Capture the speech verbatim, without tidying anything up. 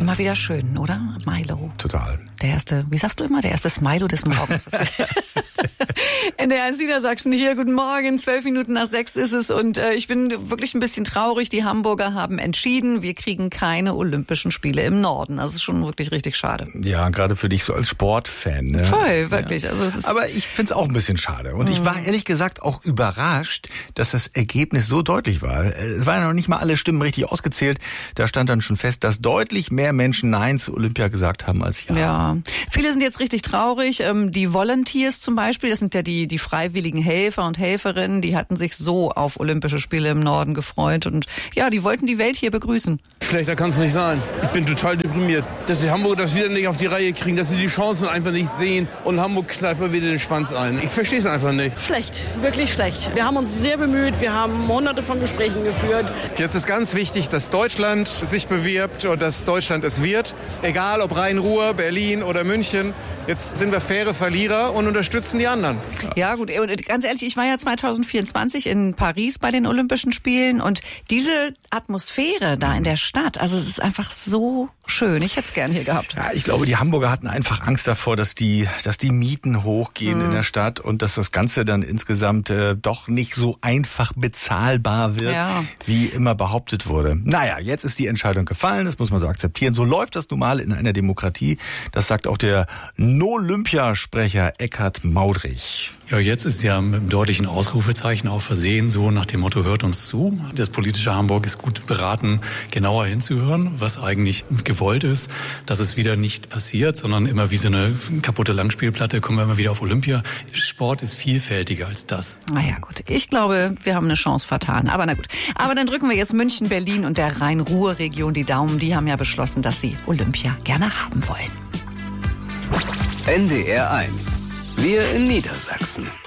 Immer wieder schön, oder? Milo. Total. Der erste, wie sagst du immer, der erste Smilo des Morgens. N D R eins Niedersachsen hier, guten Morgen, zwölf Minuten nach sechs ist es und äh, ich bin wirklich ein bisschen traurig. Die Hamburger haben entschieden, wir kriegen keine Olympischen Spiele im Norden. Das ist schon wirklich richtig schade. Ja, gerade für dich so als Sportfan. Ne? Voll, wirklich. Ja. Also es ist Aber ich find's auch ein bisschen schade. Und mhm. ich war ehrlich gesagt auch überrascht, dass das Ergebnis so deutlich war. Es waren ja noch nicht mal alle Stimmen richtig ausgezählt. Da stand dann schon fest, dass deutlich mehr Menschen Nein zu Olympia gesagt haben als Ja. Ja, viele sind jetzt richtig traurig. Die Volunteers zum Beispiel, das sind ja die, die freiwilligen Helfer und Helferinnen, die hatten sich so auf Olympische Spiele im Norden gefreut. Und ja, die wollten die Welt hier begrüßen. Schlechter kann es nicht sein. Ich bin total deprimiert, dass die Hamburger das wieder nicht auf die Reihe kriegen, dass sie die Chancen einfach nicht sehen und Hamburg kneift mal wieder den Schwanz ein. Ich verstehe es einfach nicht. Schlecht, wirklich schlecht. Wir haben uns sehr bemüht, wir haben hunderte von Gesprächen geführt. Jetzt ist ganz wichtig, dass Deutschland sich bewirbt und dass Deutschland es wird. Egal ob Rhein-Ruhr, Berlin oder München. Jetzt sind wir faire Verlierer und unterstützen die anderen. Ja gut, und ganz ehrlich, ich war ja zwanzig vierundzwanzig in Paris bei den Olympischen Spielen und diese Atmosphäre da in der Stadt, also es ist einfach so schön. Ich hätte es gern hier gehabt. Ja, ich glaube, die Hamburger hatten einfach Angst davor, dass die, dass die Mieten hochgehen mhm. in der Stadt und dass das Ganze dann insgesamt äh, doch nicht so einfach bezahlbar wird, ja. wie immer behauptet wurde. Naja, jetzt ist die Entscheidung gefallen, das muss man so akzeptieren. So läuft das nun mal in einer Demokratie. Das sagt auch der No-Olympia-Sprecher Eckhard Maudrich. Ja, jetzt ist ja mit einem deutlichen Ausrufezeichen auch versehen, so nach dem Motto, hört uns zu. Das politische Hamburg ist gut beraten, genauer hinzuhören, was eigentlich gewollt ist, dass es wieder nicht passiert, sondern immer wie so eine kaputte Langspielplatte kommen wir immer wieder auf Olympia. Sport ist vielfältiger als das. Na ja, gut. Ich glaube, wir haben eine Chance vertan. Aber na gut. Aber dann drücken wir jetzt München, Berlin und der Rhein-Ruhr-Region die Daumen. Die haben ja beschlossen, dass sie Olympia gerne haben wollen. N D R eins. Wir in Niedersachsen.